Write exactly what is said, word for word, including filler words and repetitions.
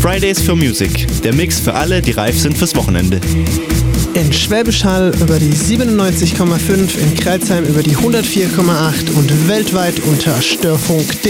Fridays for Music, der Mix für alle, die reif sind fürs Wochenende. In Schwäbisch Hall über die siebenundneunzig Komma fünf, in Kreilsheim über die hundertvier Komma acht und weltweit unter störfunk punkt de.